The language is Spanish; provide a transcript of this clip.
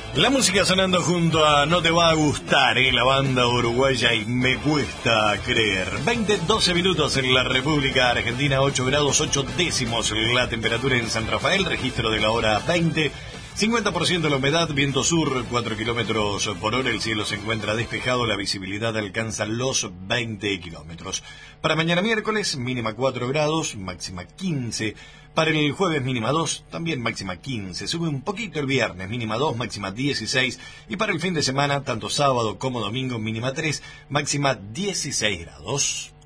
La música sonando junto a No Te Va a Gustar, la banda uruguaya y Me Cuesta Creer. 12 minutos en la República Argentina, 8 grados 8 décimos la temperatura en San Rafael, registro de la hora 20. 50% la humedad, viento sur, 4 kilómetros por hora, el cielo se encuentra despejado, la visibilidad alcanza los 20 kilómetros. Para mañana miércoles, mínima 4 grados, máxima 15. Para el jueves, mínima 2, también máxima 15. Sube un poquito el viernes, mínima 2, máxima 16. Y para el fin de semana, tanto sábado como domingo, mínima 3, máxima 16 grados.